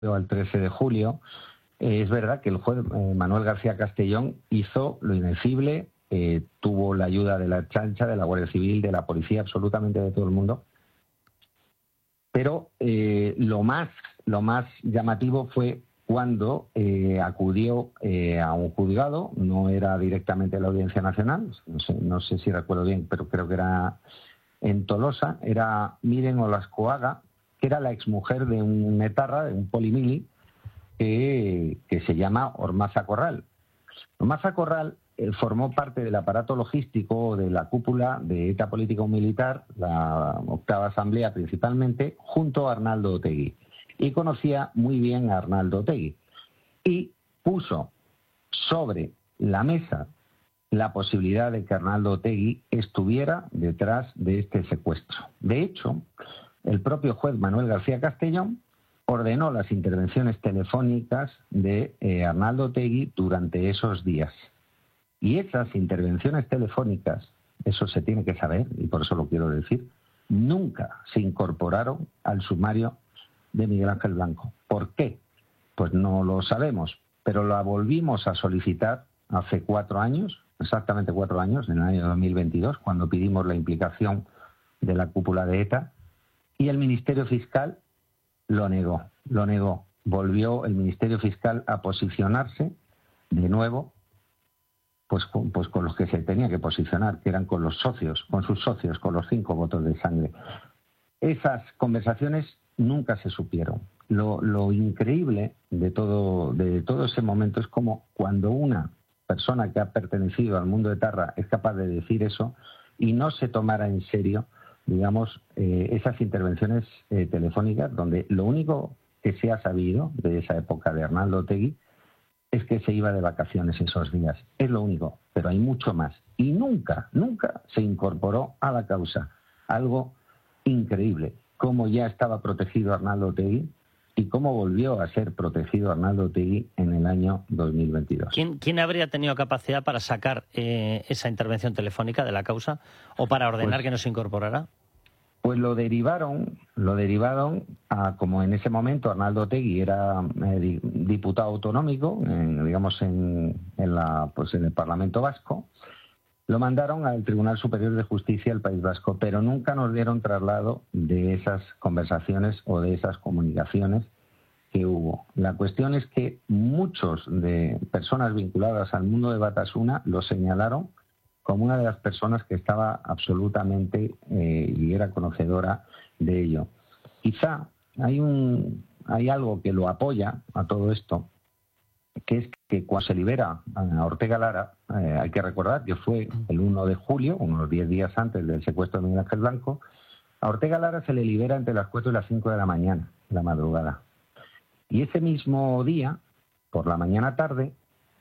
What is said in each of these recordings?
al 13 de julio, es verdad que el juez Manuel García Castellón hizo lo invencible, tuvo la ayuda de la Ertzaintza, de la Guardia Civil, de la policía, absolutamente de todo el mundo. Pero lo más llamativo fue cuando acudió a un juzgado, no era directamente la Audiencia Nacional, no sé si recuerdo bien, pero creo que era en Tolosa, era Miren Olascoaga, que era la exmujer de un etarra, de un polimili, que se llama Ormaza Corral. Ormaza Corral formó parte del aparato logístico de la cúpula de ETA político-militar, la octava asamblea principalmente, junto a Arnaldo Otegi. Y conocía muy bien a Arnaldo Otegi. Y puso sobre la mesa la posibilidad de que Arnaldo Otegi estuviera detrás de este secuestro. De hecho, el propio juez Manuel García Castellón ordenó las intervenciones telefónicas de Arnaldo Otegi durante esos días. Y esas intervenciones telefónicas, eso se tiene que saber, y por eso lo quiero decir, nunca se incorporaron al sumario de Miguel Ángel Blanco. ¿Por qué? Pues no lo sabemos, pero la volvimos a solicitar hace 4 años, exactamente 4 años, en el año 2022, cuando pedimos la implicación de la cúpula de ETA, y el Ministerio Fiscal lo negó. Volvió el Ministerio Fiscal a posicionarse de nuevo pues con los que se tenía que posicionar, que eran con los socios, con sus socios, con los 5 votos de sangre. Esas conversaciones nunca se supieron. Lo increíble de todo ese momento es como cuando una persona que ha pertenecido al mundo de etarra es capaz de decir eso y no se tomara en serio, digamos, esas intervenciones telefónicas, donde lo único que se ha sabido de esa época de Arnaldo Otegi es que se iba de vacaciones esos días. Es lo único, pero hay mucho más. Y nunca se incorporó a la causa. Algo increíble. Cómo ya estaba protegido Arnaldo Otegi y cómo volvió a ser protegido Arnaldo Otegi en el año 2022. ¿Quién habría tenido capacidad para sacar esa intervención telefónica de la causa o para ordenar que no se incorporara? Pues lo derivaron a, como en ese momento Arnaldo Otegi era diputado autonómico, digamos en el Parlamento Vasco, lo mandaron al Tribunal Superior de Justicia del País Vasco, pero nunca nos dieron traslado de esas conversaciones o de esas comunicaciones que hubo. La cuestión es que muchos de personas vinculadas al mundo de Batasuna lo señalaron como una de las personas que estaba absolutamente y era conocedora de ello. Quizá hay algo que lo apoya a todo esto, que es que cuando se libera a Ortega Lara, hay que recordar que fue el 1 de julio, unos 10 días antes del secuestro de Miguel Ángel Blanco, a Ortega Lara se le libera entre las 4 y las 5 de la mañana, la madrugada. Y ese mismo día, por la mañana tarde,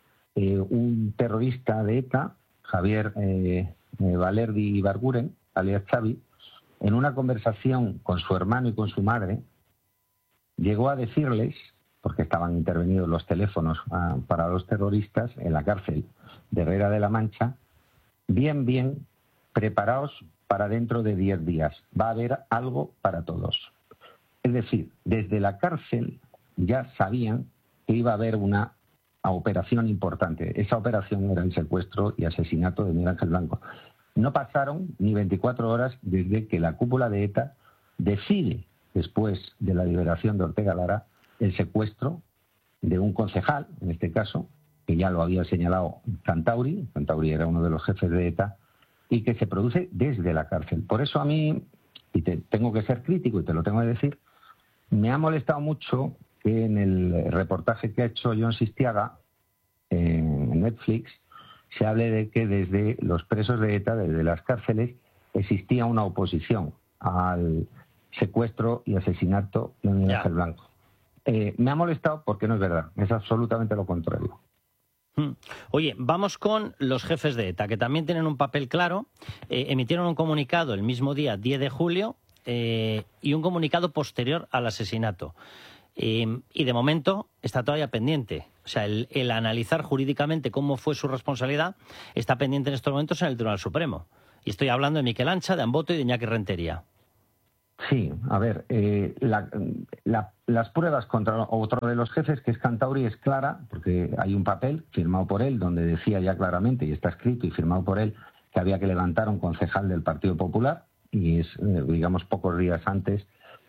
un terrorista de ETA, Javier Valerdi Ibarguren, alias Xavi, en una conversación con su hermano y con su madre, llegó a decirles, porque estaban intervenidos los teléfonos para los terroristas en la cárcel de Herrera de la Mancha, bien, preparaos para dentro de 10 días, va a haber algo para todos. Es decir, desde la cárcel ya sabían que iba a haber una operación importante. Esa operación era el secuestro y asesinato de Miguel Ángel Blanco. No pasaron ni 24 horas desde que la cúpula de ETA decide, después de la liberación de Ortega Lara, el secuestro de un concejal, en este caso, que ya lo había señalado Cantauri era uno de los jefes de ETA, y que se produce desde la cárcel. Por eso a mí, y tengo que ser crítico y te lo tengo que decir, me ha molestado mucho que en el reportaje que ha hecho Jon Sistiaga en Netflix se hable de que desde los presos de ETA, desde las cárceles, existía una oposición al secuestro y asesinato de Miguel Ángel Blanco. Me ha molestado porque no es verdad, es absolutamente lo contrario. Oye, vamos con los jefes de ETA, que también tienen un papel claro. Emitieron un comunicado el mismo día, 10 de julio, y un comunicado posterior al asesinato. Y de momento está todavía pendiente. O sea, el analizar jurídicamente cómo fue su responsabilidad está pendiente en estos momentos en el Tribunal Supremo. Y estoy hablando de Miquel Ancha, de Amboto y de Iñaki Rentería. Sí, a ver, las pruebas contra otro de los jefes, que es Kantauri, es clara, porque hay un papel firmado por él donde decía ya claramente, y está escrito y firmado por él, que había que levantar a un concejal del Partido Popular, y es, digamos, pocos días antes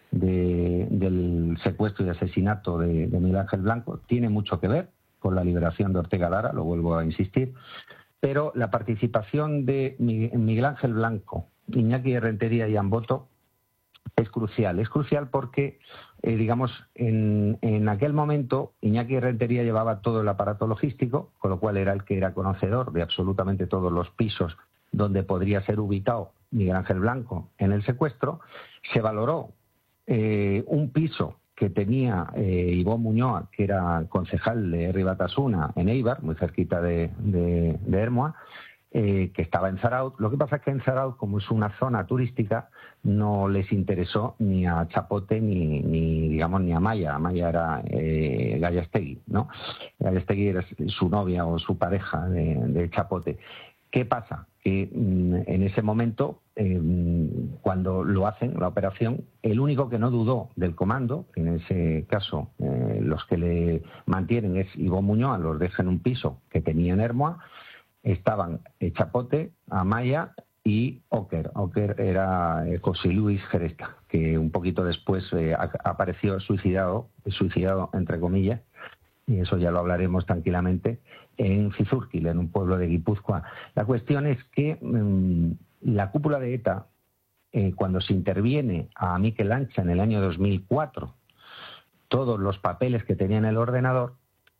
del secuestro y asesinato de Miguel Ángel Blanco. Tiene mucho que ver con la liberación de Ortega Lara, lo vuelvo a insistir, pero la participación de Miguel Ángel Blanco, Iñaki de Rentería y Amboto es crucial porque, digamos, en aquel momento Iñaki de Rentería llevaba todo el aparato logístico, con lo cual era el que era conocedor de absolutamente todos los pisos donde podría ser ubicado Miguel Ángel Blanco en el secuestro. Se valoró un piso que tenía Ivón Muñoa, que era concejal de Ribatasuna en Eibar, muy cerquita de Hermoa, que estaba en Zarautz. Lo que pasa es que en Zarautz, como es una zona turística, no les interesó ni a Chapote ni a Maya. Maya era Gallastegui, ¿no? Gallastegui era su novia o su pareja de Chapote. ¿Qué pasa? Que en ese momento, cuando lo hacen, la operación, el único que no dudó del comando, en ese caso los que le mantienen es Ivón Muñoz, los deja en un piso que tenía en Hermoa, estaban Chapote, Amaya y Oker. Oker era José Luis Geresta, que un poquito después apareció suicidado entre comillas, y eso ya lo hablaremos tranquilamente, en Zizurkil, en un pueblo de Guipúzcoa. La cuestión es que la cúpula de ETA, cuando se interviene a Mikel Ancha en el año 2004, todos los papeles que tenía en el ordenador,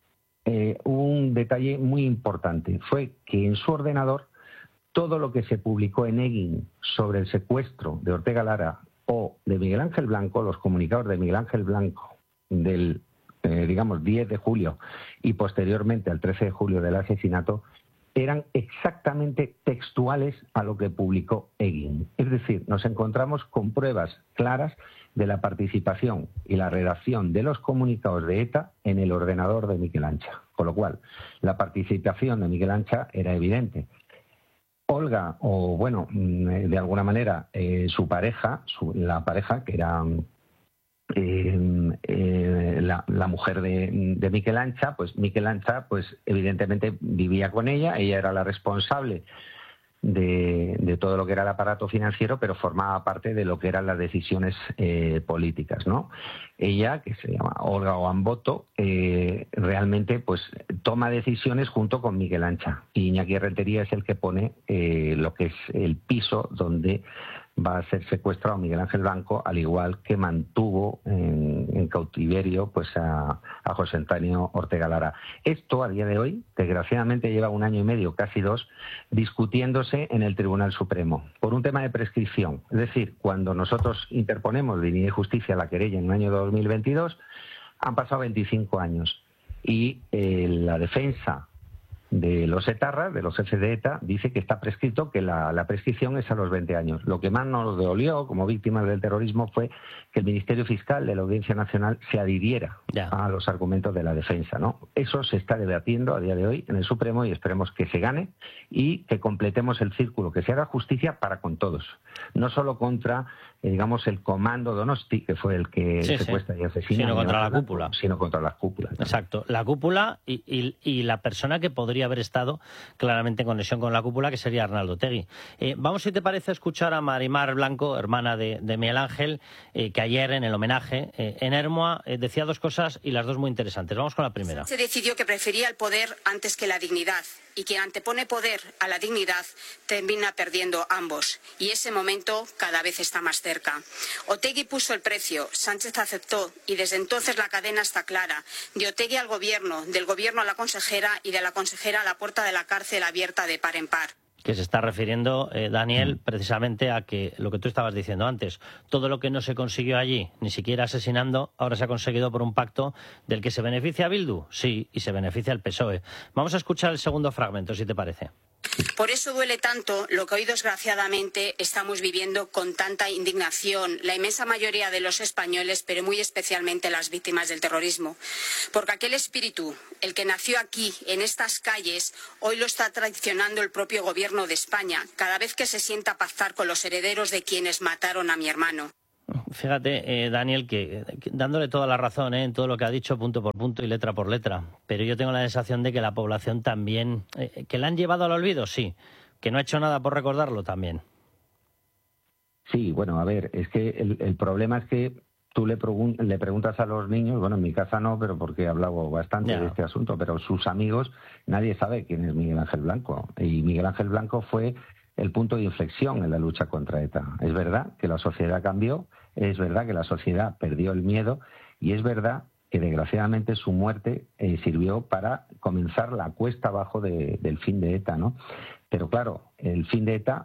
un detalle muy importante fue que en su ordenador todo lo que se publicó en Egin sobre el secuestro de Ortega Lara o de Miguel Ángel Blanco, los comunicados de Miguel Ángel Blanco del 10 de julio y posteriormente al 13 de julio del asesinato, eran exactamente textuales a lo que publicó Egin. Es decir, nos encontramos con pruebas claras de la participación y la redacción de los comunicados de ETA en el ordenador de Mikel Ancha. Con lo cual, la participación de Mikel Ancha era evidente. Olga, o bueno, de alguna manera, su pareja, la pareja que era la mujer de Mikel Ancha, pues Mikel Ancha, pues evidentemente vivía con ella era la responsable de todo lo que era el aparato financiero, pero formaba parte de lo que eran las decisiones políticas, ¿no? Ella, que se llama Olga Oamboto, realmente pues toma decisiones junto con Mikel Ancha, y Iñaki Rentería es el que pone lo que es el piso donde va a ser secuestrado Miguel Ángel Blanco, al igual que mantuvo en cautiverio pues a José Antonio Ortega Lara. Esto, a día de hoy, desgraciadamente lleva 1 año y medio, casi 2, discutiéndose en el Tribunal Supremo por un tema de prescripción. Es decir, cuando nosotros interponemos Dignidad y Justicia la querella en el año 2022, han pasado 25 años y la defensa de los etarras, de los jefes de ETA, dice que está prescrito, que la prescripción es a los 20 años. Lo que más nos dolió como víctimas del terrorismo fue que el Ministerio Fiscal de la Audiencia Nacional se adhiriera a los argumentos de la defensa, ¿no? Eso se está debatiendo a día de hoy en el Supremo y esperemos que se gane y que completemos el círculo, que se haga justicia para con todos, no solo contra, digamos, el comando Donosti, que fue el que secuestra y asesina, sino contra la cúpula. Sino contra las cúpulas. Exacto, la cúpula y la persona que podría haber estado claramente en conexión con la cúpula, que sería Arnaldo Otegi. Vamos, si te parece, a escuchar a Marimar Blanco, hermana de Miguel Ángel, que ayer en el homenaje en Hermoa decía 2 cosas y las 2 muy interesantes. Vamos con la primera. Se decidió que prefería el poder antes que la dignidad, y quien antepone poder a la dignidad termina perdiendo ambos, y ese momento cada vez está más cerca. Otegi puso el precio, Sánchez aceptó, y desde entonces la cadena está clara: de Otegi al gobierno, del gobierno a la consejera y de la consejera a la puerta de la cárcel abierta de par en par. Que se está refiriendo, Daniel, precisamente a que lo que tú estabas diciendo antes, todo lo que no se consiguió allí, ni siquiera asesinando, ahora se ha conseguido por un pacto del que se beneficia a Bildu, sí, y se beneficia al PSOE. Vamos a escuchar el segundo fragmento, si te parece. Por eso duele tanto lo que hoy desgraciadamente estamos viviendo con tanta indignación la inmensa mayoría de los españoles, pero muy especialmente las víctimas del terrorismo. Porque aquel espíritu, el que nació aquí, en estas calles, hoy lo está traicionando el propio gobierno de España, cada vez que se sienta a pactar con los herederos de quienes mataron a mi hermano. Fíjate, Daniel, que dándole toda la razón en todo lo que ha dicho, punto por punto y letra por letra, pero yo tengo la sensación de que la población también, que la han llevado al olvido, sí, que no ha hecho nada por recordarlo también. Sí, bueno, a ver, es que el problema es que tú le preguntas a los niños, bueno, en mi casa no, pero porque he hablado bastante de este asunto, pero sus amigos, nadie sabe quién es Miguel Ángel Blanco. Y Miguel Ángel Blanco fue el punto de inflexión en la lucha contra ETA. Es verdad que la sociedad cambió, es verdad que la sociedad perdió el miedo y es verdad que desgraciadamente su muerte sirvió para comenzar la cuesta abajo del fin de ETA, ¿no? Pero claro, el fin de ETA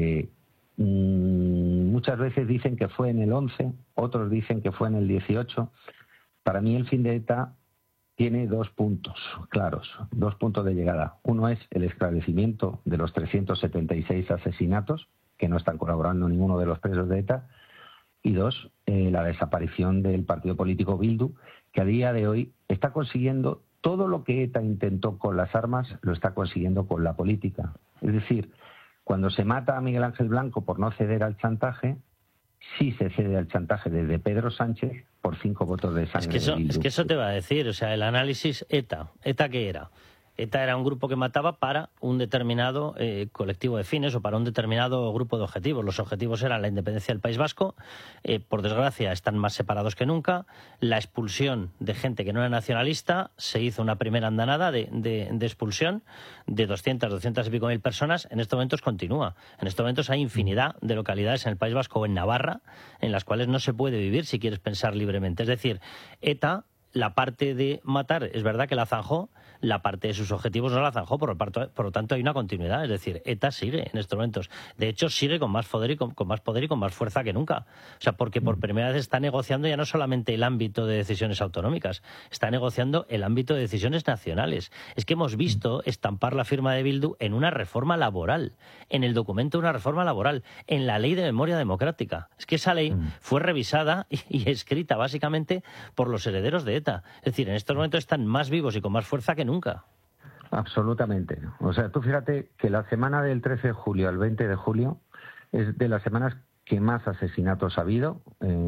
muchas veces dicen que fue en el 11, otros dicen que fue en el 18. Para mí el fin de ETA tiene 2 puntos claros, 2 puntos de llegada. Uno es el esclarecimiento de los 376 asesinatos, que no están colaborando ninguno de los presos de ETA, y 2, la desaparición del partido político Bildu, que a día de hoy está consiguiendo todo lo que ETA intentó con las armas, lo está consiguiendo con la política. Es decir, cuando se mata a Miguel Ángel Blanco por no ceder al chantaje, sí se cede al chantaje desde Pedro Sánchez por 5 votos de sangre. Es que eso te va a decir, o sea, el análisis ETA. ¿ETA qué era? ETA era un grupo que mataba para un determinado colectivo de fines o para un determinado grupo de objetivos. Los objetivos eran la independencia del País Vasco, por desgracia están más separados que nunca, la expulsión de gente que no era nacionalista, se hizo una primera andanada de expulsión de 200 y pico mil personas, en estos momentos continúa. En estos momentos hay infinidad de localidades en el País Vasco o en Navarra en las cuales no se puede vivir si quieres pensar libremente. Es decir, ETA, la parte de matar, es verdad que la zanjó, la parte de sus objetivos no la zanjó, por lo tanto hay una continuidad. Es decir, ETA sigue en estos momentos. De hecho, sigue con más poder y con más fuerza que nunca. O sea, porque por primera vez está negociando ya no solamente el ámbito de decisiones autonómicas, está negociando el ámbito de decisiones nacionales. Es que hemos visto estampar la firma de Bildu en una reforma laboral, en el documento de una reforma laboral, en la ley de memoria democrática. Es que esa ley fue revisada y escrita básicamente por los herederos de ETA. Es decir, en estos momentos están más vivos y con más fuerza que nunca. Absolutamente. O sea, tú fíjate que la semana del 13 de julio al 20 de julio es de las semanas que más asesinatos ha habido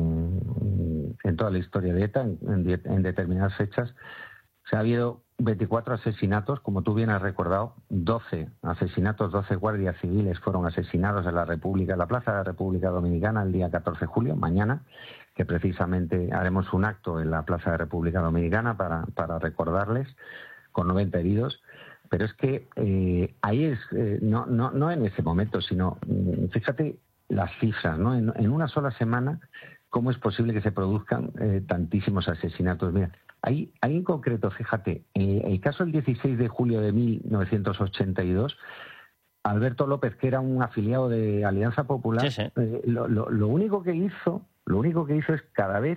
en toda la historia de ETA, en determinadas fechas. Se ha habido 24 asesinatos, como tú bien has recordado, 12 asesinatos, 12 guardias civiles fueron asesinados en la Plaza de la República Dominicana el día 14 de julio, mañana, que precisamente haremos un acto en la Plaza de República Dominicana para recordarles, con 90 heridos. Pero es que ahí es, no en ese momento, sino, fíjate las cifras, ¿no? En una sola semana, ¿cómo es posible que se produzcan tantísimos asesinatos? Mira, ahí en concreto, fíjate, el caso del 16 de julio de 1982, Alberto López, que era un afiliado de Alianza Popular, sí. Lo único que hizo es cada vez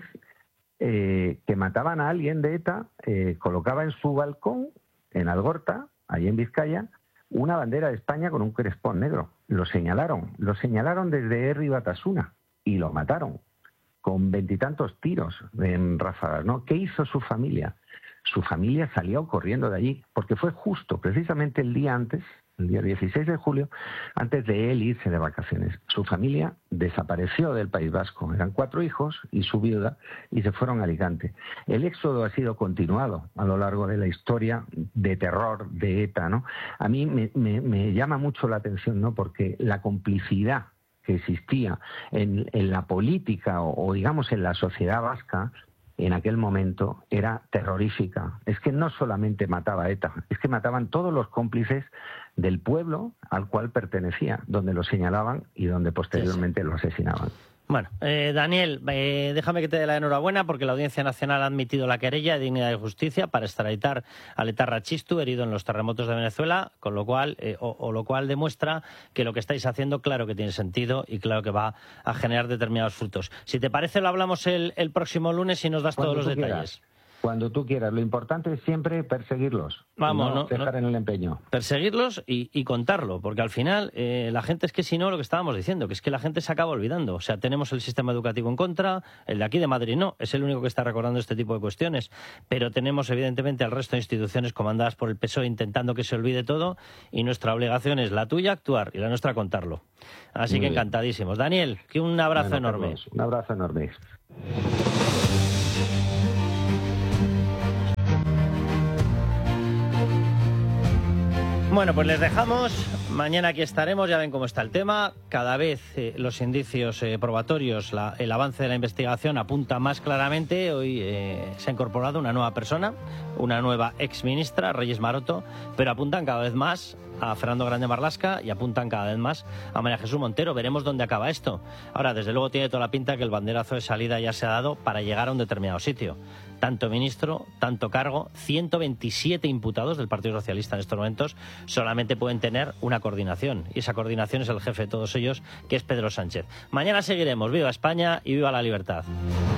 que mataban a alguien de ETA, colocaba en su balcón, en Algorta, allí en Vizcaya, una bandera de España con un crespón negro. Lo señalaron desde Herri Batasuna y lo mataron con 20 y tantos tiros en ráfagas, ¿no? ¿Qué hizo su familia? Su familia salió corriendo de allí, porque fue justo, precisamente el día antes, el día 16 de julio, antes de él irse de vacaciones. Su familia desapareció del País Vasco. Eran 4 hijos y su viuda, y se fueron a Alicante. El éxodo ha sido continuado a lo largo de la historia de terror de ETA, ¿no? A mí me llama mucho la atención, ¿no? Porque la complicidad que existía en la política o digamos en la sociedad vasca en aquel momento era terrorífica. Es que no solamente mataba ETA, es que mataban todos los cómplices del pueblo al cual pertenecía, donde lo señalaban y donde posteriormente lo asesinaban. Bueno, Daniel, déjame que te dé la enhorabuena porque la Audiencia Nacional ha admitido la querella de Dignidad y Justicia para extraditar al etarra Txistu, herido en los terremotos de Venezuela, con lo cual, lo cual demuestra que lo que estáis haciendo, claro que tiene sentido y claro que va a generar determinados frutos. Si te parece, lo hablamos el próximo lunes y nos das todos los detalles. Cuando tú quieras. Lo importante es siempre perseguirlos. Vamos, no dejar en el empeño. Perseguirlos y contarlo, porque al final la gente es que si no, lo que estábamos diciendo, que es que la gente se acaba olvidando. O sea, tenemos el sistema educativo en contra, el de aquí de Madrid no, es el único que está recordando este tipo de cuestiones, pero tenemos evidentemente al resto de instituciones comandadas por el PSOE intentando que se olvide todo, y nuestra obligación es la tuya actuar y la nuestra contarlo. Así que encantadísimos. Daniel, que un abrazo enorme. Carlos, un abrazo enorme. Bueno, pues les dejamos. Mañana aquí estaremos, ya ven cómo está el tema. Cada vez los indicios probatorios, el avance de la investigación apunta más claramente. Hoy se ha incorporado una nueva persona, una nueva exministra, Reyes Maroto, pero apuntan cada vez más a Fernando Grande Marlaska y apuntan cada vez más a María Jesús Montero. Veremos dónde acaba esto. Ahora, desde luego tiene toda la pinta que el banderazo de salida ya se ha dado para llegar a un determinado sitio. Tanto ministro, tanto cargo, 127 imputados del Partido Socialista en estos momentos solamente pueden tener una coordinación. Y esa coordinación es el jefe de todos ellos, que es Pedro Sánchez. Mañana seguiremos. ¡Viva España y viva la libertad!